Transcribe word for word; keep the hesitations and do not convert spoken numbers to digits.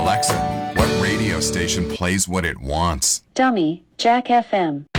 Alexa, what radio station plays what it wants? Dummy, Jack F M.